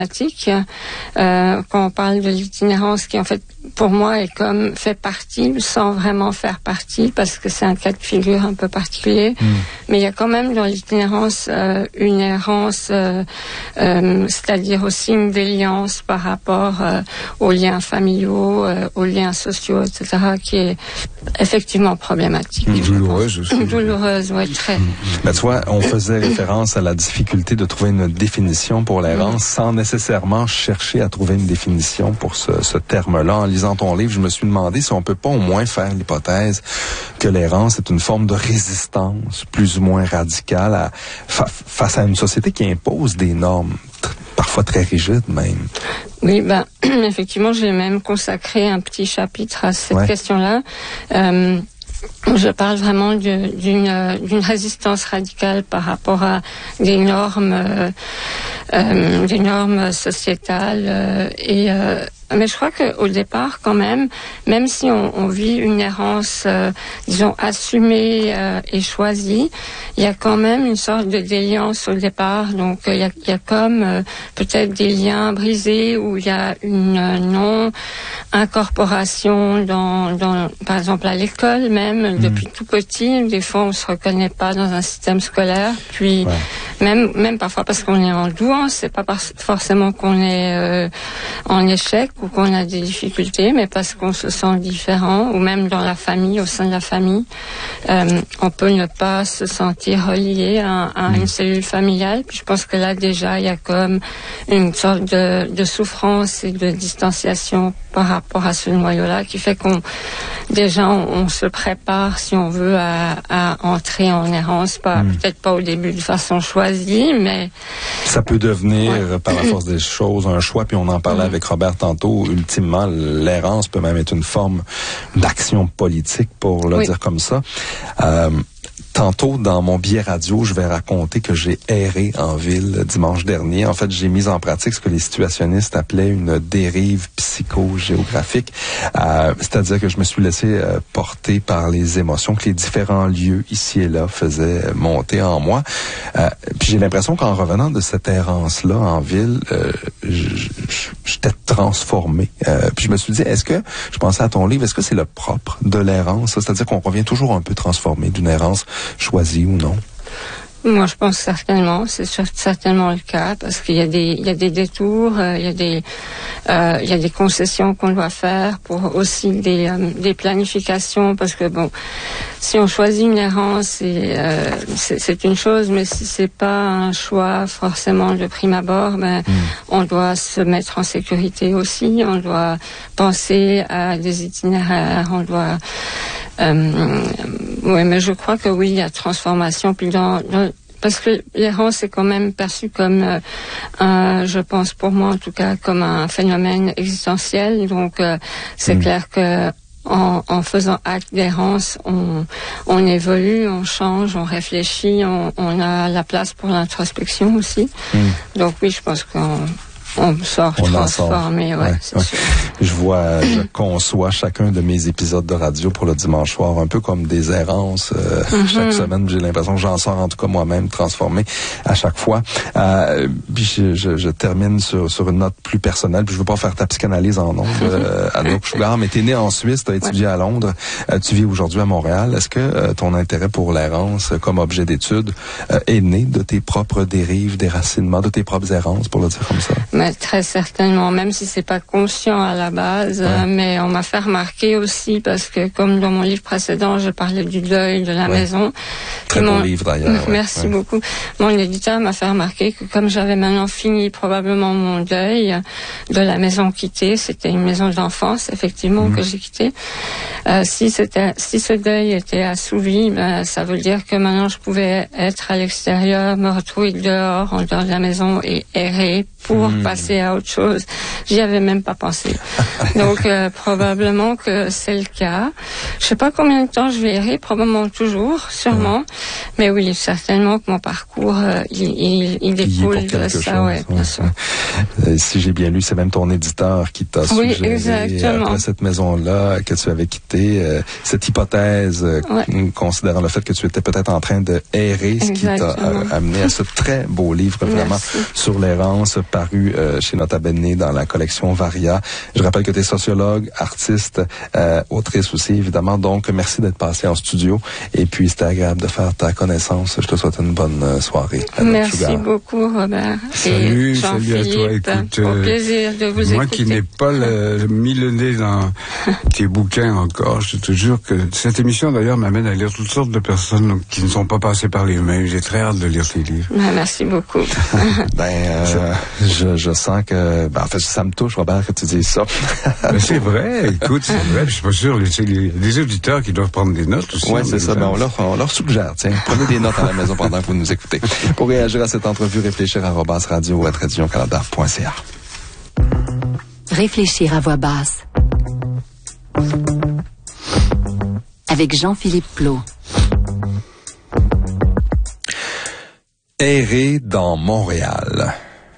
Quand on parle de l'itinérance qui en fait pour moi est comme fait partie sans vraiment faire partie parce que c'est un cas de figure un peu particulier, mais il y a quand même dans l'itinérance une errance, c'est-à-dire aussi une déliance par rapport aux liens familiaux, aux liens sociaux, etc., qui est effectivement problématique. Douloureuse aussi. Douloureuse, oui, très. Ben, tu vois, on faisait référence à la difficulté de trouver une définition pour l'errance sans nécessairement chercher à trouver une définition pour ce terme-là. En lisant ton livre, je me suis demandé si on peut pas au moins faire l'hypothèse que l'errance est une forme de résistance plus ou moins radicale face à une société qui impose des normes parfois très rigides même. Oui, effectivement, j'ai même consacré un petit chapitre à cette question-là. Je parle vraiment d'une résistance radicale par rapport à des normes sociétales mais je crois qu'au départ, quand même si on vit une errance, disons, assumée et choisie, il y a quand même une sorte de déliance au départ. Donc, il y a comme peut-être des liens brisés où il y a une non-incorporation dans par exemple, à l'école même, depuis tout petit. Des fois, on se reconnaît pas dans un système scolaire. Puis, même parfois parce qu'on est en douance, c'est pas forcément qu'on est en échec ou qu'on a des difficultés, mais parce qu'on se sent différent, ou même dans la famille, au sein de la famille, on peut ne pas se sentir relié à une cellule familiale. Puis je pense que là déjà, il y a comme une sorte de souffrance et de distanciation par rapport à ce noyau-là, qui fait qu'on se prépare, si on veut, à entrer en errance, peut-être pas au début de façon choisie, mais ça peut devenir, par la force des choses, un choix. Puis on en parlait avec Robert tantôt. Ultimement, l'errance peut même être une forme d'action politique, pour le dire comme ça. Tantôt, dans mon billet radio, je vais raconter que j'ai erré en ville dimanche dernier. En fait, j'ai mis en pratique ce que les situationnistes appelaient une dérive psychogéographique. C'est-à-dire que je me suis laissé porter par les émotions que les différents lieux ici et là faisaient monter en moi. Puis j'ai l'impression qu'en revenant de cette errance-là en ville, j'étais transformé. Puis je me suis dit, je pensais à ton livre, est-ce que c'est le propre de l'errance? C'est-à-dire qu'on revient toujours un peu transformé d'une errance choisi ou non? Moi, je pense certainement, c'est certainement le cas, parce qu'il y a des détours, il y a des concessions qu'on doit faire pour aussi des planifications, parce que bon, si on choisit une errance, c'est une chose, mais si c'est pas un choix forcément de prime abord, on doit se mettre en sécurité aussi, on doit penser à des itinéraires, on doit oui, mais je crois que oui, il y a transformation. Puis parce que l'errance est quand même perçue comme, je pense pour moi en tout cas, comme un phénomène existentiel. Donc c'est clair que en faisant acte d'errance, on évolue, on change, on réfléchit, on a la place pour l'introspection aussi. Donc oui, je pense on sort transformé, c'est sûr. Je conçois chacun de mes épisodes de radio pour le dimanche soir un peu comme des errances. Chaque semaine, j'ai l'impression que j'en sors en tout cas moi-même transformé à chaque fois. Puis je termine sur une note plus personnelle. Puis je veux pas faire ta psychanalyse en ondes, Anouk Sugar, mais t'es né en Suisse, t'as étudié à Londres, tu vis aujourd'hui à Montréal. Est-ce que ton intérêt pour l'errance comme objet d'étude est né de tes propres dérives, déracinements, de tes propres errances, pour le dire comme ça? Mais très certainement, même si c'est pas conscient à la base, mais on m'a fait remarquer aussi, parce que comme dans mon livre précédent, je parlais du deuil de la maison. Très beau livre d'ailleurs. Merci beaucoup. Mon éditeur m'a fait remarquer que comme j'avais maintenant fini probablement mon deuil de la maison quittée, c'était une maison d'enfance effectivement que j'ai quittée. Si ce deuil était assouvi, ça veut dire que maintenant je pouvais être à l'extérieur, me retrouver dehors, en dehors de la maison et errer pour passer à autre chose. J'y avais même pas pensé. Donc probablement que c'est le cas. Je sais pas combien de temps je vais errer, probablement toujours, sûrement. Mais oui, certainement que mon parcours il découle de ça, bien sûr. Si j'ai bien lu, c'est même ton éditeur qui t'a suggéré après cette maison-là que tu avais quitté cette hypothèse, considérant le fait que tu étais peut-être en train de errer, ce qui t'a amené à ce très beau livre vraiment sur l'errance. paru chez Nota Bene dans la collection Varia. Je rappelle que tu es sociologue, artiste, autrice aussi, évidemment. Donc, merci d'être passé en studio. Et puis, c'était agréable de faire ta connaissance. Je te souhaite une bonne soirée. Merci beaucoup, Robert. Salut à toi. Écoute, au plaisir de vous moi écouter. Qui n'ai pas mis le nez dans tes bouquins encore, je te jure que cette émission, d'ailleurs, m'amène à lire toutes sortes de personnes qui ne sont pas passées par les mains. J'ai très hâte de lire tes livres. Merci beaucoup. Je sens que... en fait, ça me touche, Robert, que tu dises ça. Mais c'est vrai, écoute, c'est vrai. Je suis pas sûr, les auditeurs qui doivent prendre des notes aussi. Oui, c'est ça. On leur suggère, tiens. Prenez des notes à la maison pendant que vous nous écoutez. Pour réagir à cette entrevue, réfléchir à @radio-canada.ca. Réfléchir à voix basse. Avec Jean-Philippe Plot. Errer dans Montréal.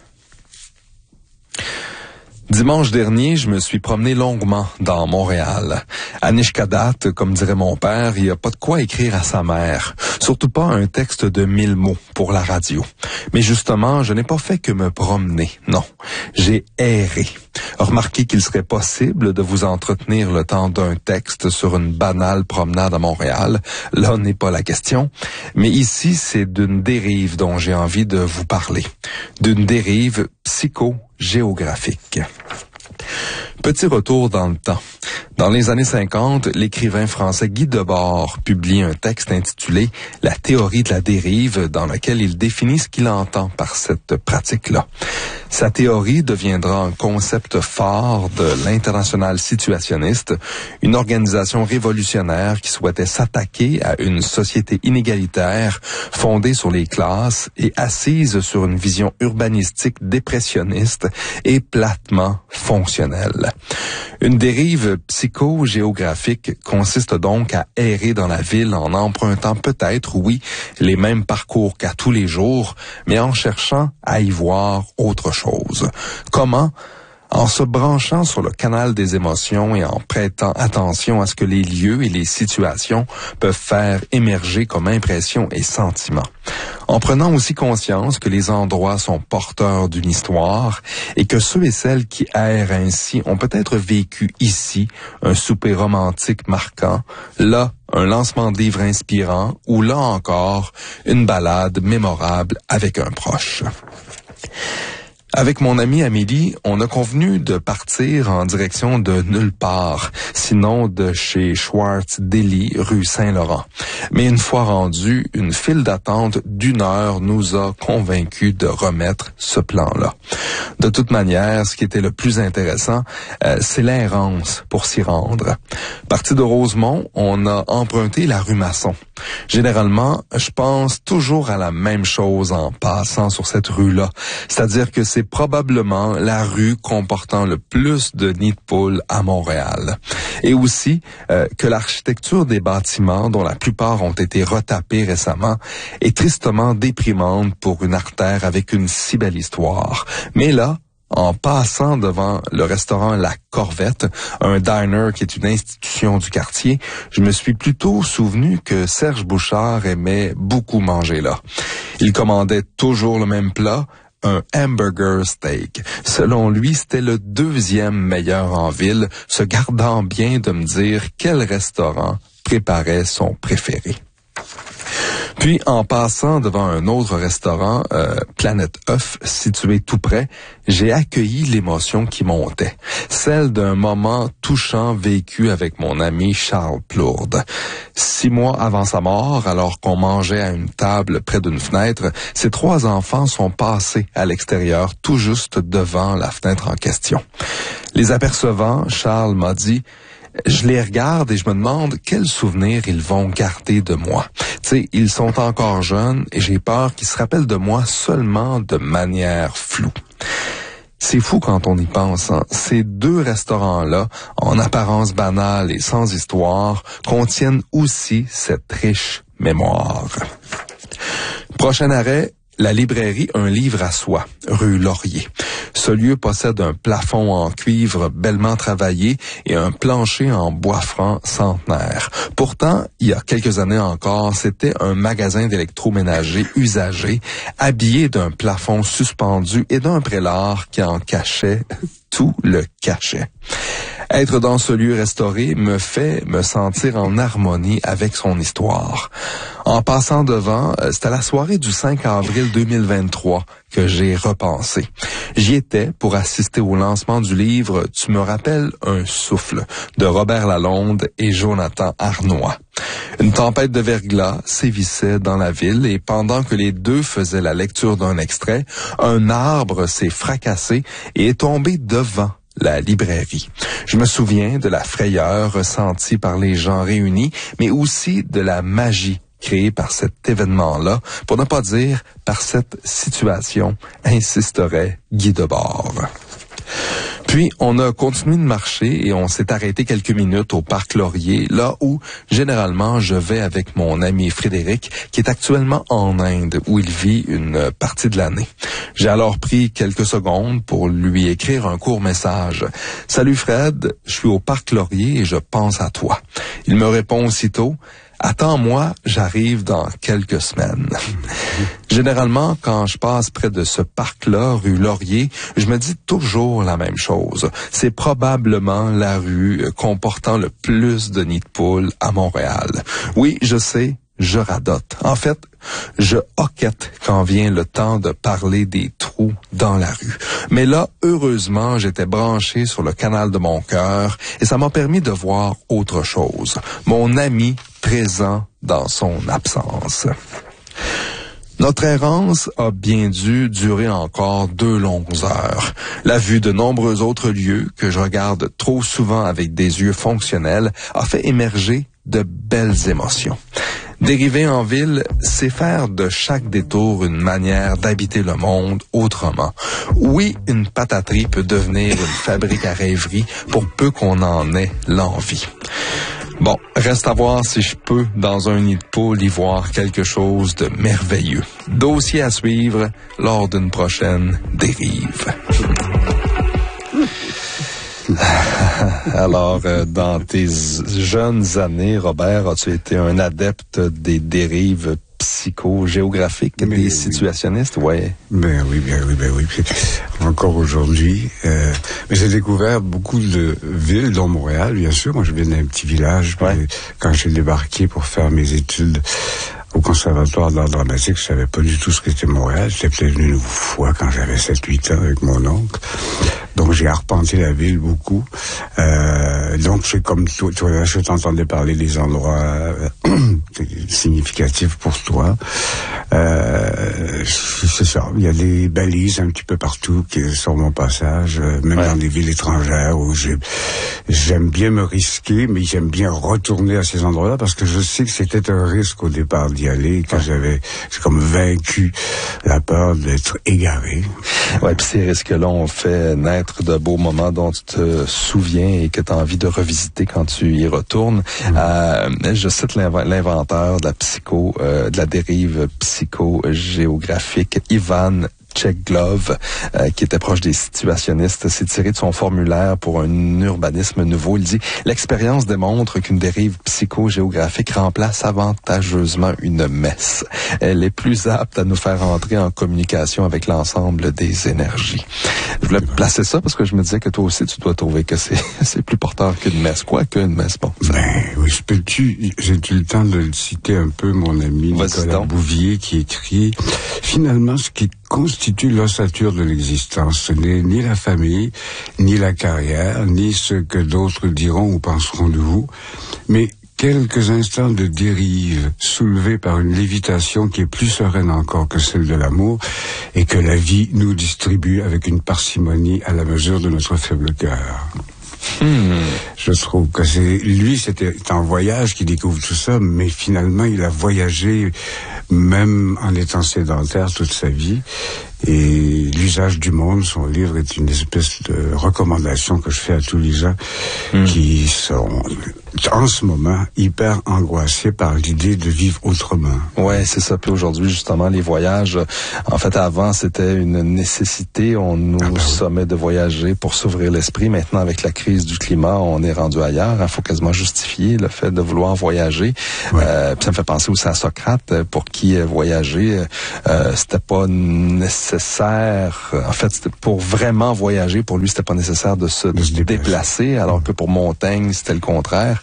Dimanche dernier, je me suis promené longuement dans Montréal. À Nishkadat, comme dirait mon père, il n'y a pas de quoi écrire à sa mère. Surtout pas un texte de 1000 mots pour la radio. Mais justement, je n'ai pas fait que me promener. Non, j'ai erré. Remarquez qu'il serait possible de vous entretenir le temps d'un texte sur une banale promenade à Montréal. Là n'est pas la question. Mais ici, c'est d'une dérive dont j'ai envie de vous parler. D'une dérive psychogéographique. Petit retour dans le temps. Dans les années 50, l'écrivain français Guy Debord publie un texte intitulé « La théorie de la dérive » dans lequel il définit ce qu'il entend par cette pratique-là. Sa théorie deviendra un concept phare de l'Internationale situationniste, une organisation révolutionnaire qui souhaitait s'attaquer à une société inégalitaire fondée sur les classes et assise sur une vision urbanistique dépressionniste et platement fonctionnelle. Une dérive psychogéographique consiste donc à errer dans la ville en empruntant peut-être, oui, les mêmes parcours qu'à tous les jours, mais en cherchant à y voir autre chose. Comment? En se branchant sur le canal des émotions et en prêtant attention à ce que les lieux et les situations peuvent faire émerger comme impressions et sentiments. En prenant aussi conscience que les endroits sont porteurs d'une histoire et que ceux et celles qui errent ainsi ont peut-être vécu ici un souper romantique marquant, là un lancement de livre inspirant ou là encore une balade mémorable avec un proche. Avec mon amie Amélie, on a convenu de partir en direction de nulle part, sinon de chez Schwartz Deli, rue Saint-Laurent. Mais une fois rendu, une file d'attente d'1 heure nous a convaincus de remettre ce plan-là. De toute manière, ce qui était le plus intéressant, c'est l'errance pour s'y rendre. Parti de Rosemont, on a emprunté la rue Masson. Généralement, je pense toujours à la même chose en passant sur cette rue-là, c'est-à-dire que c'est probablement la rue comportant le plus de nids de poules à Montréal. Et aussi que l'architecture des bâtiments, dont la plupart ont été retapés récemment, est tristement déprimante pour une artère avec une si belle histoire. Mais là, en passant devant le restaurant La Corvette, un diner qui est une institution du quartier, je me suis plutôt souvenu que Serge Bouchard aimait beaucoup manger là. Il commandait toujours le même plat, un hamburger steak. Selon lui, c'était le 2e meilleur en ville, se gardant bien de me dire quel restaurant préparait son préféré. Puis, en passant devant un autre restaurant, Planète œuf, situé tout près, j'ai accueilli l'émotion qui montait, celle d'un moment touchant vécu avec mon ami Charles Plourde. 6 mois avant sa mort, alors qu'on mangeait à une table près d'une fenêtre, ses 3 enfants sont passés à l'extérieur, tout juste devant la fenêtre en question. Les apercevant, Charles m'a dit: je les regarde et je me demande quels souvenirs ils vont garder de moi. Tu sais, ils sont encore jeunes et j'ai peur qu'ils se rappellent de moi seulement de manière floue. C'est fou quand on y pense, hein? Ces 2 restaurants-là, en apparence banale et sans histoire, contiennent aussi cette riche mémoire. Prochain arrêt, la librairie Un livre à soi, rue Laurier. Ce lieu possède un plafond en cuivre bellement travaillé et un plancher en bois franc centenaire. Pourtant, il y a quelques années encore, c'était un magasin d'électroménager usagé, habillé d'un plafond suspendu et d'un prélat qui en cachait tout le cachet. Être dans ce lieu restauré me fait me sentir en harmonie avec son histoire. En passant devant, c'était la soirée du 5 avril 2023 que j'ai repensé. J'y étais pour assister au lancement du livre « Tu me rappelles un souffle » de Robert Lalonde et Jonathan Arnois. Une tempête de verglas sévissait dans la ville et pendant que les deux faisaient la lecture d'un extrait, un arbre s'est fracassé et est tombé devant la librairie. Je me souviens de la frayeur ressentie par les gens réunis, mais aussi de la magie créée par cet événement-là, pour ne pas dire par cette situation, insisterait Guy Debord. Puis, on a continué de marcher et on s'est arrêté quelques minutes au Parc Laurier, là où, généralement, je vais avec mon ami Frédéric, qui est actuellement en Inde, où il vit une partie de l'année. J'ai alors pris quelques secondes pour lui écrire un court message. « Salut Fred, je suis au Parc Laurier et je pense à toi. » Il me répond aussitôt « Attends-moi, j'arrive dans quelques semaines. » Généralement, quand je passe près de ce parc-là, rue Laurier, je me dis toujours la même chose. C'est probablement la rue comportant le plus de nids de poules à Montréal. Oui, je sais, je radote. En fait, je hoquette quand vient le temps de parler des trous dans la rue. Mais là, heureusement, j'étais branché sur le canal de mon cœur et ça m'a permis de voir autre chose. Mon ami présent dans son absence. Notre errance a bien dû durer encore 2 longues heures. La vue de nombreux autres lieux que je regarde trop souvent avec des yeux fonctionnels a fait émerger de belles émotions. Dériver en ville, c'est faire de chaque détour une manière d'habiter le monde autrement. Oui, une pataterie peut devenir une fabrique à rêverie pour peu qu'on en ait l'envie. Bon, reste à voir si je peux, dans un nid de poule, y voir quelque chose de merveilleux. Dossier à suivre lors d'une prochaine dérive. Alors, dans tes jeunes années, Robert, as-tu été un adepte des dérives psychogéographiques des situationnistes? Ouais. Ben oui. Encore aujourd'hui. Mais j'ai découvert beaucoup de villes, dont Montréal, bien sûr. Moi, je viens d'un petit village. Ouais. Quand j'ai débarqué pour faire mes études au Conservatoire d'art dramatique, je savais pas du tout ce qu'était Montréal. J'étais peut-être venu une fois quand j'avais 7-8 ans avec mon oncle. Donc, j'ai arpenté la ville beaucoup. Donc, c'est comme toi, je t'entendais parler des endroits significatifs pour toi. C'est ça. Il y a des balises un petit peu partout qui sur mon passage, même dans des villes étrangères où j'aime bien me risquer, mais j'aime bien retourner à ces endroits-là parce que je sais que c'était un risque au départ d'y aller, que j'ai comme vaincu la peur d'être égaré. Ouais, puis ces risques-là ont fait naître de beaux moments dont tu te souviens et que tu as envie de revisiter quand tu y retournes. Je cite l'inventeur de la dérive psychogéographique, Ivan Tcheglov, qui était proche des situationnistes, s'est tiré de son formulaire pour un urbanisme nouveau. Il dit « L'expérience démontre qu'une dérive psychogéographique remplace avantageusement une messe. Elle est plus apte à nous faire entrer en communication avec l'ensemble des énergies. » Je voulais placer ça parce que je me disais que toi aussi, tu dois trouver que c'est plus porteur qu'une messe. Quoi qu'une messe, bon. Ben oui, j'ai-tu le temps de le citer un peu, mon ami Nicolas Bouvier, qui écrit « Finalement, ce qui constitue l'ossature de l'existence, ce n'est ni la famille, ni la carrière, ni ce que d'autres diront ou penseront de vous, mais quelques instants de dérive soulevés par une lévitation qui est plus sereine encore que celle de l'amour et que la vie nous distribue avec une parcimonie à la mesure de notre faible cœur. » Je trouve que c'était en voyage qu'il découvre tout ça, mais finalement il a voyagé même en étant sédentaire toute sa vie. Et l'usage du monde, son livre est une espèce de recommandation que je fais à tous les gens qui sont en ce moment hyper angoissés par l'idée de vivre autrement. Ouais, c'est ça. Puis aujourd'hui, justement, les voyages, en fait, avant, c'était une nécessité. On nous sommait de voyager pour s'ouvrir l'esprit. Maintenant, avec la crise du climat, on est rendu ailleurs. Il faut quasiment justifier le fait de vouloir voyager. Ouais. Puis ça me fait penser aussi à Socrate, pour qui voyager, c'était pas nécessaire. En fait, c'était pour vraiment voyager, pour lui, c'était pas nécessaire de se déplacer, alors que pour Montaigne, c'était le contraire.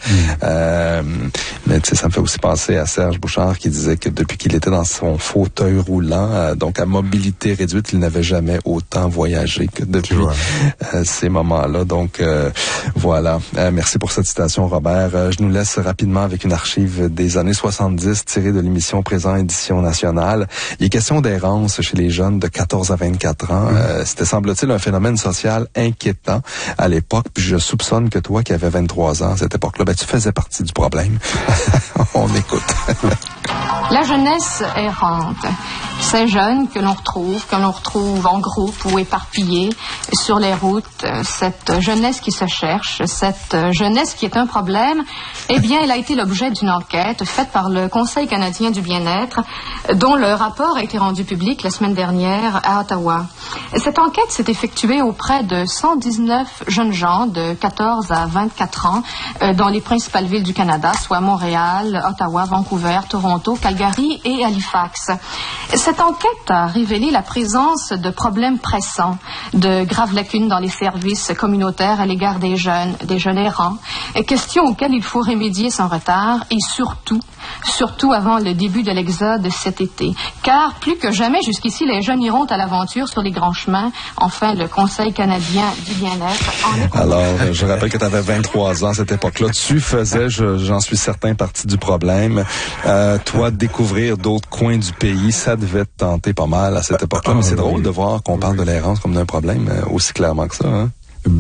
Mais tu sais, ça me fait aussi penser à Serge Bouchard qui disait que depuis qu'il était dans son fauteuil roulant, donc à mobilité réduite, il n'avait jamais autant voyagé que depuis ces moments-là. Donc voilà. Merci pour cette citation, Robert. Je nous laisse rapidement avec une archive des années 70 tirée de l'émission Présent édition nationale. Il est question d'errance chez les jeunes de 14 à 24 ans. C'était, semble-t-il, un phénomène social inquiétant à l'époque. Puis je soupçonne que toi, qui avais 23 ans à cette époque-là, tu faisais partie du problème. On écoute. La jeunesse errante. Ces jeunes que l'on retrouve en groupe ou éparpillés sur les routes, cette jeunesse qui se cherche, cette jeunesse qui est un problème, eh bien, elle a été l'objet d'une enquête faite par le Conseil canadien du bien-être, dont le rapport a été rendu public la semaine dernière à Ottawa. Cette enquête s'est effectuée auprès de 119 jeunes gens de 14 à 24 ans dans les principales villes du Canada, soit Montréal, Ottawa, Vancouver, Toronto, Calgary et Halifax. Cette enquête a révélé la présence de problèmes pressants, de graves lacunes dans les services communautaires à l'égard des jeunes errants, questions auxquelles il faut remédier sans retard et surtout avant le début de l'exode cet été. Car plus que jamais, jusqu'ici, les jeunes iront à l'aventure sur les grands chemins. Enfin, le Conseil canadien du bien-être en est... Alors, je rappelle que tu avais 23 ans à cette époque-là. Tu faisais, j'en suis certain, partie du problème. Toi, découvrir d'autres coins du pays, ça devait te tenter pas mal à cette époque-là. Mais c'est drôle de voir qu'on parle de l'errance comme d'un problème aussi clairement que ça. Hein?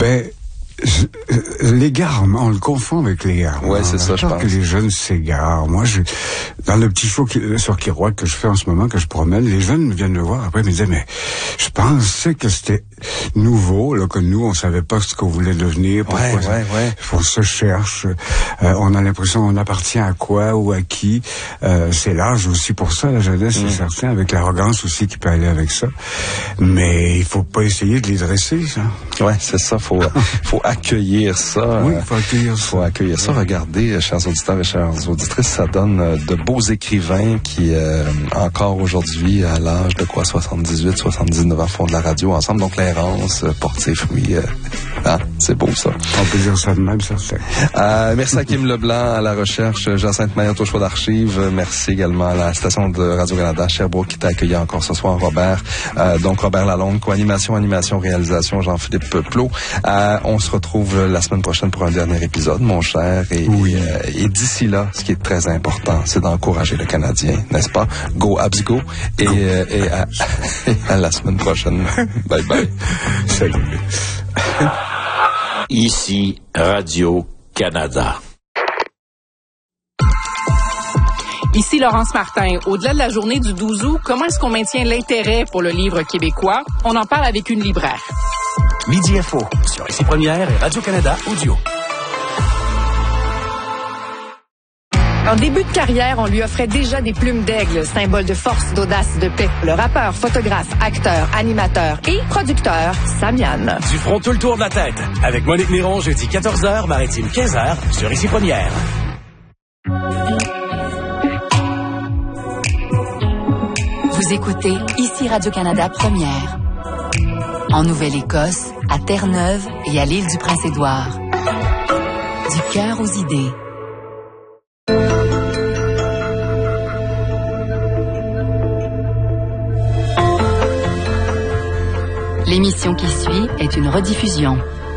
L'égard, on le confond avec l'égard. Ouais, c'est ça, je pense. Que les jeunes s'égarent. Moi, dans le petit show sur Kiroak que je fais en ce moment, que je promène, les jeunes viennent me voir après, ils me disaient, mais je pensais que c'était nouveau, là, que nous, on savait pas ce qu'on voulait devenir. On se cherche. On a l'impression qu'on appartient à quoi ou à qui. C'est l'âge aussi pour ça, la jeunesse, c'est certain, avec l'arrogance aussi qui peut aller avec ça. Mais il faut pas essayer de les dresser, ça. Ouais, c'est ça. Faut accueillir ça. Oui, il faut accueillir ça. Faut accueillir ça. Regardez, chers auditeurs et chères auditrices, ça donne de beaux écrivains qui, encore aujourd'hui, à l'âge de 78, 79 ans, font de la radio ensemble. Donc, l'errance porte ses fruits. C'est beau, ça. On peut dire ça de même, certain. Merci à Kim Leblanc à la recherche, Jacinthe Maillotte au choix d'archives. Merci également à la station de Radio-Canada Sherbrooke qui t'a accueilli encore ce soir, Robert. Donc, Robert Lalonde, co-animation, réalisation, Jean-Philippe Plot. On se retrouve la semaine prochaine pour un dernier épisode, mon cher. Et d'ici là, ce qui est très important, c'est d'encourager le Canadien, n'est-ce pas? Go Habs go! Et à la semaine prochaine. Bye bye. Salut. Ici, Radio-Canada. Ici Laurence Martin. Au-delà de la journée du 12 août, comment est-ce qu'on maintient l'intérêt pour le livre québécois? On en parle avec une libraire. Midi Info, sur Ici Première et Radio-Canada Audio. En début de carrière, on lui offrait déjà des plumes d'aigle, symbole de force, d'audace, de paix. Le rappeur, photographe, acteur, animateur et producteur, Samian. Du front tout le tour de la tête, avec Monique Miron, jeudi 14h, maritime 15h, sur Ici Première. Vous écoutez Ici Radio-Canada Première. En Nouvelle-Écosse, à Terre-Neuve et à l'île du Prince-Édouard. Du cœur aux idées. L'émission qui suit est une rediffusion.